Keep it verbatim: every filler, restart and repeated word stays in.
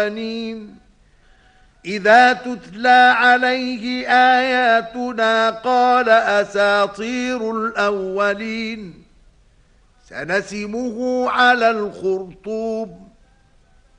إذا تتلى عليه آياتنا قال أساطير الأولين سنسمه على الخرطوم